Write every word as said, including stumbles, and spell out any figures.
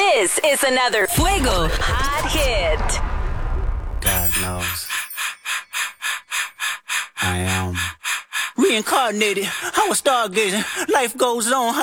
This is another Fuego Hot Hit. God knows. I am reincarnated. I was stargazing. Life goes on.